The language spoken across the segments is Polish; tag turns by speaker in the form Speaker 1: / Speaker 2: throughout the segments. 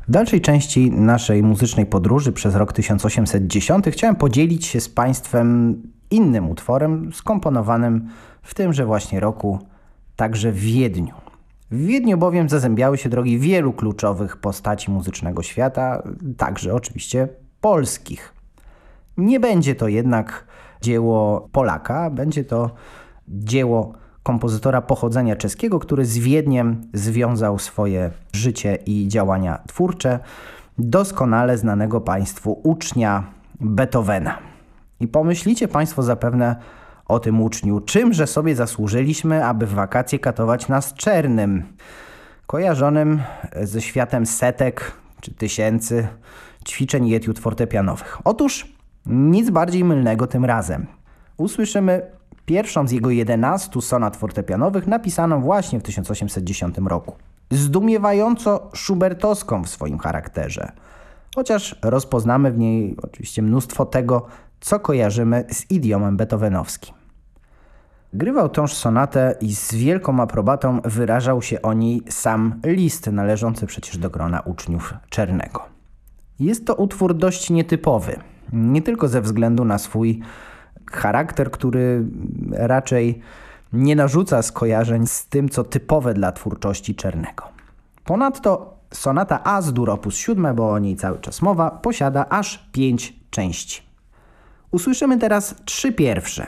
Speaker 1: W dalszej części naszej muzycznej podróży przez rok 1810 chciałem podzielić się z Państwem innym utworem skomponowanym w tymże właśnie roku, także w Wiedniu. W Wiedniu bowiem zazębiały się drogi wielu kluczowych postaci muzycznego świata, także oczywiście polskich. Nie będzie to jednak dzieło Polaka, będzie to dzieło kompozytora pochodzenia czeskiego, który z Wiedniem związał swoje życie i działania twórcze, doskonale znanego Państwu ucznia Beethovena. I pomyślicie Państwo zapewne o tym uczniu, czymże sobie zasłużyliśmy, aby w wakacje katować nas czernym, kojarzonym ze światem setek czy tysięcy ćwiczeń i etiud fortepianowych. Otóż nic bardziej mylnego tym razem. Usłyszymy pierwszą z jego 11 sonat fortepianowych napisaną właśnie w 1810 roku. Zdumiewająco schubertowską w swoim charakterze, chociaż rozpoznamy w niej oczywiście mnóstwo tego, co kojarzymy z idiomem beethovenowskim. Grywał tąż sonatę i z wielką aprobatą wyrażał się o niej sam Liszt, należący przecież do grona uczniów Czernego. Jest to utwór dość nietypowy, nie tylko ze względu na swój charakter, który raczej nie narzuca skojarzeń z tym, co typowe dla twórczości Czernego. Ponadto sonata A-dur op. 7, bo o niej cały czas mowa, posiada aż 5 części. Usłyszymy teraz 3 pierwsze.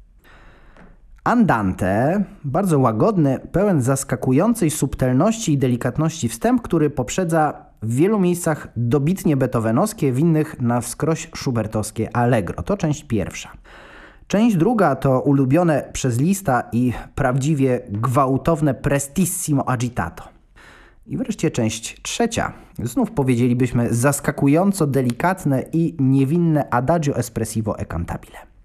Speaker 1: Andante, bardzo łagodny, pełen zaskakującej subtelności i delikatności wstęp, który poprzedza w wielu miejscach dobitnie beethovenowskie, w innych na wskroś schubertowskie allegro. To część pierwsza. Część druga to ulubione przez Liszta i prawdziwie gwałtowne prestissimo agitato. I wreszcie część trzecia. Znów powiedzielibyśmy zaskakująco delikatne i niewinne adagio espressivo e cantabile.